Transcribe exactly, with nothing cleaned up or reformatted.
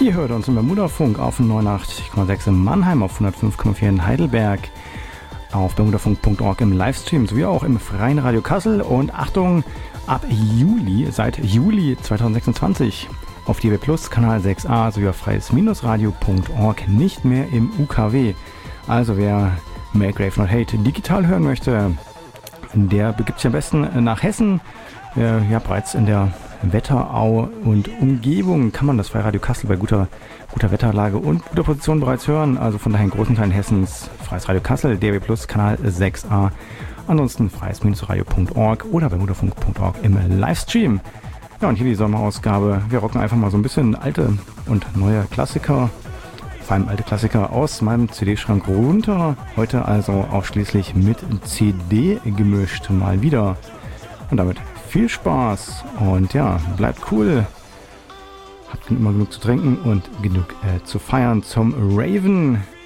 Ihr hört uns im Bermudafunk auf neunundachtzig Komma sechs in Mannheim, auf hundertfünf Komma vier in Heidelberg, auf bermudafunk punkt org im Livestream sowie auch im Freien Radio Kassel und Achtung, ab Juli, seit Juli zweitausendsechsundzwanzig auf D A B Plus, Kanal sechs a sowie auf freies-radio punkt org nicht mehr im U K W. Also wer Make Grave Not Hate digital hören möchte, der begibt sich am besten nach Hessen. Äh, ja, bereits in der Wetterau und Umgebung kann man das Freie Radio Kassel bei guter, guter Wetterlage und guter Position bereits hören. Also von daher in großen Teilen Hessens Freies Radio Kassel, D A B Plus, Kanal sechs a. Ansonsten freies-radio punkt org oder bermudafunk punkt org im Livestream. Ja, und hier die Sommerausgabe. Wir rocken einfach mal so ein bisschen alte und neue Klassiker, vor allem alte Klassiker aus meinem C D-Schrank runter. Heute also ausschließlich mit C D gemischt, mal wieder. Und damit viel Spaß und ja, bleibt cool. Habt immer genug zu trinken und genug äh, zu feiern zum Raven.